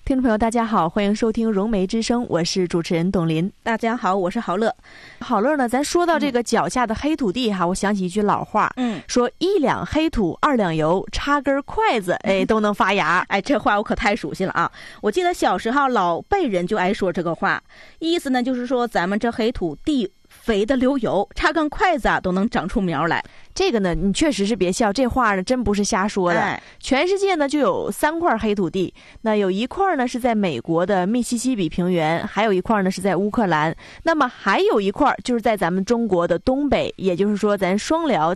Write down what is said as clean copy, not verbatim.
听众朋友大家好，欢迎收听融媒之声，我是主持人董林。 大家好，我是郝乐。 郝乐呢，咱说到这个脚下的黑土地哈，我想起一句老话，说1两黑土2两油，插根筷子都能发芽。 这话我可太熟悉了啊！我记得小时候老辈人就爱说这个话，意思呢就是说咱们这黑土地肥的流油，插根筷子都能长出苗来。 这个呢，你确实是别笑，这话呢真不是瞎说的。全世界呢就有3块黑土地，那有一块呢是在美国的密西西比平原，还有一块呢是在乌克兰，那么还有一块就是在咱们中国的东北，也就是说咱双辽